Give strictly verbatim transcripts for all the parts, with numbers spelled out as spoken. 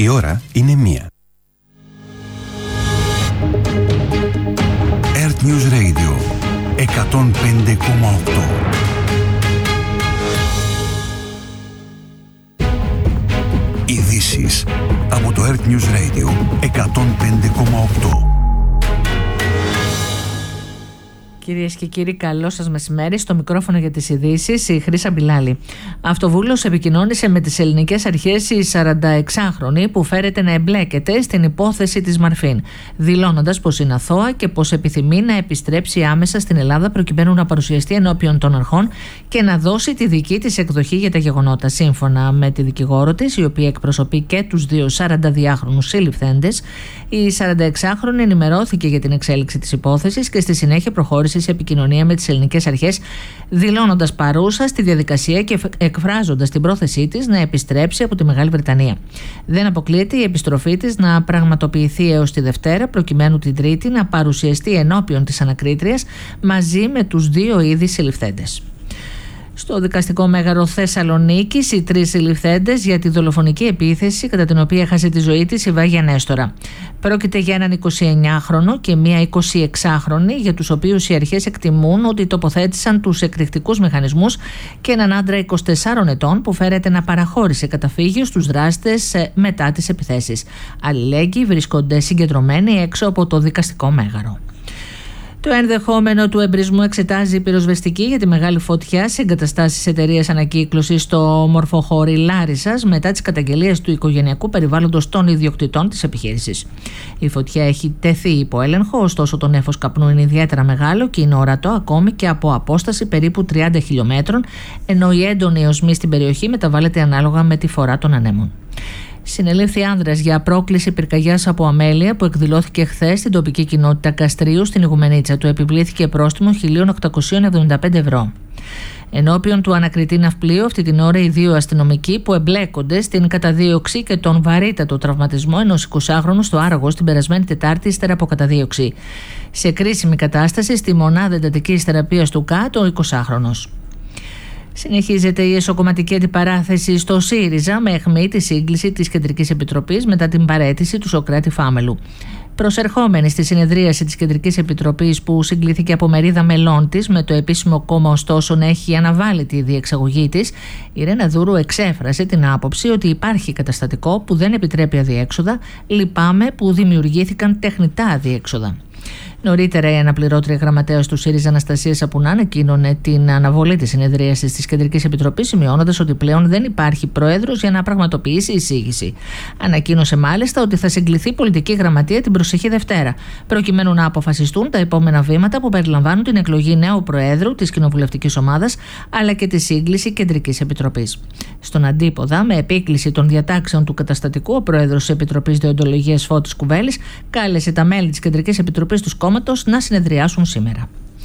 Η ώρα είναι μία. Earth News Radio εκατόν πέντε κόμμα οκτώ. Ειδήσεις από το Earth News Radio εκατόν πέντε κόμμα οκτώ. Κυρίες και κύριοι, καλό σας μεσημέρι. Στο μικρόφωνο για τις ειδήσεις η Χρύσα Μπιλάλη. Αυτοβούλος επικοινώνησε με τις ελληνικές αρχές η σαρανταεξάχρονη που φέρεται να εμπλέκεται στην υπόθεση της Μαρφίν, δηλώνοντας πως είναι αθώα και πως επιθυμεί να επιστρέψει άμεσα στην Ελλάδα προκειμένου να παρουσιαστεί ενώπιον των αρχών και να δώσει τη δική της εκδοχή για τα γεγονότα. Σύμφωνα με τη δικηγόρο της, η οποία εκπροσωπεί και τους δύο σαρανταδιάχρονους συλληφθέντες, η σαρανταεξάχρονη ενημερώθηκε για την εξέλιξη της υπόθεσης και στη συνέχεια προχώρησε σε επικοινωνία με τις ελληνικές αρχές, δηλώνοντας παρούσα στη διαδικασία και εκφράζοντας την πρόθεσή της να επιστρέψει από τη Μεγάλη Βρετανία. Δεν αποκλείεται η επιστροφή της να πραγματοποιηθεί έως τη Δευτέρα, προκειμένου την Τρίτη να παρουσιαστεί ενώπιον της ανακρίτριας μαζί με τους δύο ήδη συλληφθέντες. Στο δικαστικό μέγαρο Θεσσαλονίκης, οι τρεις συλληφθέντες για τη δολοφονική επίθεση κατά την οποία έχασε τη ζωή της η Βάγια Νέστορα. Πρόκειται για έναν εικοσιεννιάχρονο και μία εικοσιεξάχρονη, για τους οποίους οι αρχές εκτιμούν ότι τοποθέτησαν τους εκρηκτικούς μηχανισμούς, και έναν άντρα εικοσιτεσσάρων ετών που φέρεται να παραχώρησε καταφύγιο στους δράστες μετά τις επιθέσεις. Αλληλέγγυοι βρίσκονται συγκεντρωμένοι έξω από το δικαστικό μέγαρο. Το ενδεχόμενο του εμπρισμού εξετάζει η πυροσβεστική για τη μεγάλη φωτιά σε εγκαταστάσεις εταιρείας ανακύκλωσης στο Μορφοχώρι Λάρισσας μετά τις καταγγελίες του οικογενειακού περιβάλλοντος των ιδιοκτητών της επιχείρησης. Η φωτιά έχει τεθεί υπό έλεγχο, ωστόσο το νέφος καπνού είναι ιδιαίτερα μεγάλο και είναι ορατό ακόμη και από απόσταση περίπου τριάντα χιλιομέτρων, ενώ η έντονη οσμή στην περιοχή μεταβάλλεται ανάλογα με τη φορά των ανέμων. Συνελήφθη άνδρας για πρόκληση πυρκαγιάς από αμέλεια που εκδηλώθηκε χθες στην τοπική κοινότητα Καστρίου στην Ιγουμενίτσα. Του επιβλήθηκε πρόστιμο χίλια οκτακόσια εβδομήντα πέντε ευρώ. Ενώπιον του ανακριτή ναυπλίου, αυτή την ώρα οι δύο αστυνομικοί που εμπλέκονται στην καταδίωξη και τον βαρύτατο τραυματισμό ενός εικοσάχρονου στο Άραγος την περασμένη Τετάρτη ύστερα από καταδίωξη. Σε κρίσιμη κατάσταση στη μονάδα εντατικής θεραπείας του ΚΑΤ ο εικοσάχρονος. Συνεχίζεται η εσωκομματική αντιπαράθεση στο ΣΥΡΙΖΑ με αιχμή τη σύγκληση της Κεντρικής Επιτροπής μετά την παραίτηση του Σωκράτη Φάμελου. Προσερχόμενη στη συνεδρίαση της Κεντρικής Επιτροπής που συγκλήθηκε από μερίδα μελών της, με το επίσημο κόμμα ωστόσο να έχει αναβάλει τη διεξαγωγή της, η Ρένα Δούρου εξέφρασε την άποψη ότι υπάρχει καταστατικό που δεν επιτρέπει αδιέξοδα. Λυπάμαι που δημιουργήθηκαν τεχνητά αδιέξοδα. Νωρίτερα, η αναπληρώτρια γραμματέας του ΣΥΡΙΖΑ Αναστασία Σαπουνά ανακοίνωνε την αναβολή της συνεδρίασης της Κεντρικής Επιτροπής, σημειώνοντας ότι πλέον δεν υπάρχει πρόεδρος για να πραγματοποιήσει εισήγηση. Ανακοίνωσε μάλιστα ότι θα συγκληθεί πολιτική γραμματεία την προσεχή Δευτέρα, προκειμένου να αποφασιστούν τα επόμενα βήματα που περιλαμβάνουν την εκλογή νέου προέδρου της κοινοβουλευτικής ομάδας, αλλά και τη σύγκληση Κεντρικής Επιτροπής. Στον αντίποδα, με επίκληση των διατάξεων του καταστατικού, ο πρόεδρος της Επιτροπής Δεοντολογίας Φώτης Κουβέλης κάλεσε τα μέλη της Κεντρικής Επιτροπής του κόμματος να συνεδριάσουν σήμερα.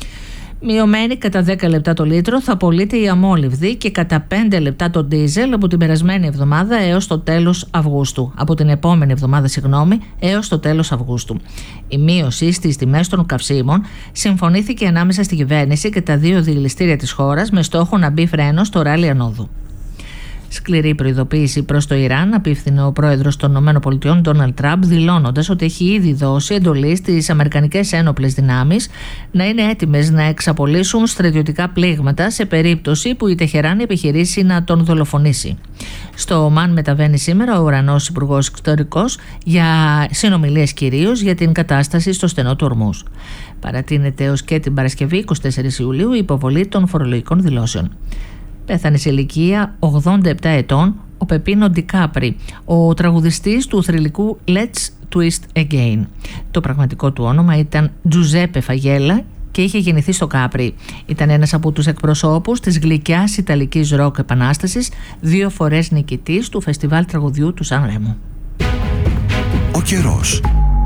Μειωμένη κατά δέκα λεπτά το λίτρο θα πωλείται η αμόλυβδη και κατά πέντε λεπτά το ντίζελ από την περασμένη εβδομάδα έως το τέλος Αυγούστου. Από την επόμενη εβδομάδα, συγγνώμη, έως το τέλος Αυγούστου. Η μείωση στις τιμές των καυσίμων συμφωνήθηκε ανάμεσα στη κυβέρνηση και τα δύο διελιστήρια της χώρας με στόχο να μπει φρένο στο ράλι ανόδου. Σκληρή προειδοποίηση προς το Ιράν απίφθινε ο πρόεδρος των ΗΠΑ, Ντόναλντ Τραμπ, δηλώνοντας ότι έχει ήδη δώσει εντολή στις αμερικανικές ένοπλες δυνάμεις να είναι έτοιμες να εξαπολύσουν στρατιωτικά πλήγματα σε περίπτωση που η Τεχεράνη επιχειρήσει να τον δολοφονήσει. Στο Ομάν μεταβαίνει σήμερα ο Ουρανός Υπουργός Εξωτερικός για συνομιλίες κυρίως για την κατάσταση στο στενό του Ορμούζ. Παρατείνεται έως και την Παρασκευή, εικοστή τέταρτη Ιουλίου, η υποβολή των φορολογικών δηλώσεων. Πέθανε σε ηλικία ογδόντα επτά ετών ο Πεπίνο Ντικάπρι, ο τραγουδιστής του θρυλικού Let's Twist Again. Το πραγματικό του όνομα ήταν Τζουζέπε Φαγέλα και είχε γεννηθεί στο Κάπρι. Ήταν ένας από τους εκπροσώπους της γλυκιάς ιταλικής ροκ επανάστασης, δύο φορές νικητής του φεστιβάλ τραγουδιού του Σαν Ρέμο. Ο καιρός.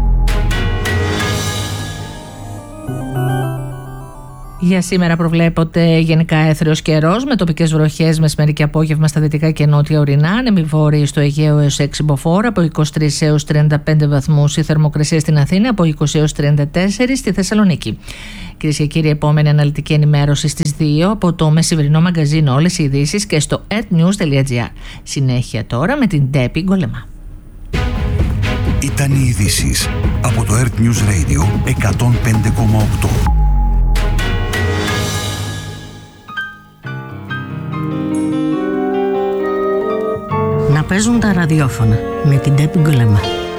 Για σήμερα προβλέπονται γενικά έθριος καιρός με τοπικές βροχές μεσημέρι και απόγευμα στα δυτικά και νότια ορεινά, ανεμιβόρειοι στο Αιγαίο έως έξι μποφόρ, από είκοσι τρεις έως τριάντα πέντε βαθμούς η θερμοκρασία στην Αθήνα, από είκοσι έως τριάντα τέσσερα στη Θεσσαλονίκη. Κυρίες και κύριοι, επόμενη αναλυτική ενημέρωση στις δύο από το μεσημερινό μαγκαζίνο Όλες οι ειδήσεις και στο earthnews τελεία gr. Συνέχεια τώρα με την Ντέπη Γκολεμά. Ήταν οι ειδήσεις από το Earth News Radio εκατόν πέντε κόμμα οκτώ. Να παίζουν τα ραδιόφωνα με την Τέπη Γκολεμά.